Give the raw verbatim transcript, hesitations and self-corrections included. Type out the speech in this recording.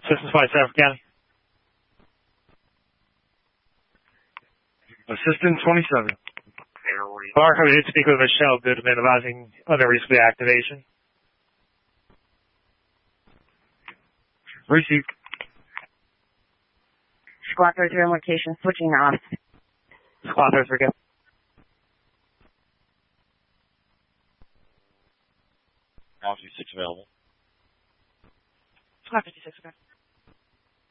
Assistant Spy Stafford County. Assistant twenty-seven. Clark, we did speak with Michelle Goodman advising on the recent activation. Received. Squad thirty-three on location, switching off. Squad thirty-three, go. Alpha six available. Squad fifty-six, okay.